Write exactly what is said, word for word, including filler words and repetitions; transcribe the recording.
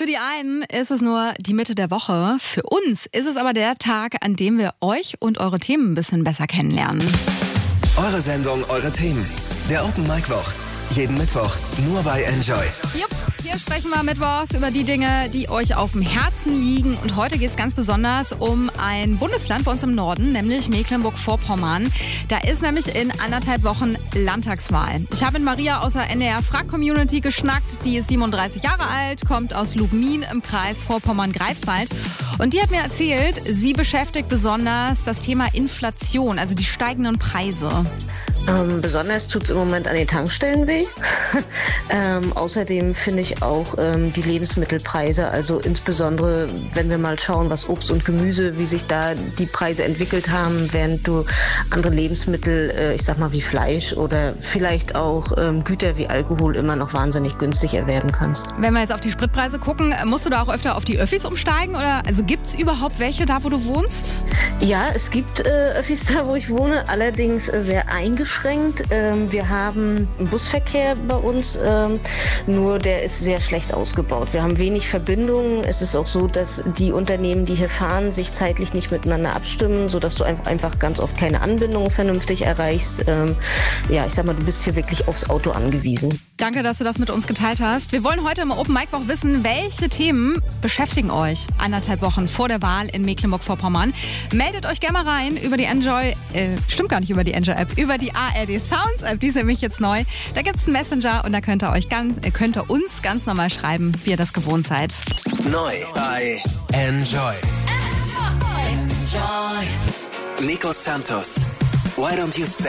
Für die einen ist es nur die Mitte der Woche. Für uns ist es aber der Tag, an dem wir euch und eure Themen ein bisschen besser kennenlernen. Eure Sendung, eure Themen. Der Open Mic Woch. Jeden Mittwoch nur bei Enjoy. Jupp, hier sprechen wir mittwochs über die Dinge, die euch auf dem Herzen liegen. Und heute geht es ganz besonders um ein Bundesland bei uns im Norden, nämlich Mecklenburg-Vorpommern. Da ist nämlich in anderthalb Wochen Landtagswahl. Ich habe mit Maria aus der N D R-Frag-Community geschnackt. Die ist siebenunddreißig Jahre alt, kommt aus Lubmin im Kreis Vorpommern-Greifswald. Und die hat mir erzählt, sie beschäftigt besonders das Thema Inflation, also die steigenden Preise. Ähm, besonders tut es im Moment an den Tankstellen weh. ähm, außerdem finde ich auch ähm, die Lebensmittelpreise, also insbesondere wenn wir mal schauen, was Obst und Gemüse, wie sich da die Preise entwickelt haben, während du andere Lebensmittel, äh, ich sag mal wie Fleisch oder vielleicht auch ähm, Güter wie Alkohol immer noch wahnsinnig günstig erwerben kannst. Wenn wir jetzt auf die Spritpreise gucken, musst du da auch öfter auf die Öffis umsteigen? Oder also gibt es überhaupt welche da, wo du wohnst? Ja, es gibt äh, Öffis da, wo ich wohne, allerdings äh, sehr eingeschränkt. Ähm, wir haben einen Busverkehr bei uns, ähm, nur der ist sehr schlecht ausgebaut. Wir haben wenig Verbindungen. Es ist auch so, dass die Unternehmen, die hier fahren, sich zeitlich nicht miteinander abstimmen, sodass du einfach ganz oft keine Anbindung vernünftig erreichst. Ähm, ja, ich sag mal, du bist hier wirklich aufs Auto angewiesen. Danke, dass du das mit uns geteilt hast. Wir wollen heute im Open Mic Woch wissen, welche Themen beschäftigen euch anderthalb Wochen vor der Wahl in Mecklenburg-Vorpommern. Meldet euch gerne mal rein über die Enjoy, äh, stimmt gar nicht über die Enjoy-App, über die A R D Sounds App, die ist nämlich jetzt neu. Da gibt es einen Messenger und da könnt ihr, euch ganz, könnt ihr uns ganz normal schreiben, wie ihr das gewohnt seid. Neu bei Enjoy. Enjoy. Nico Santos. Why don't you stay?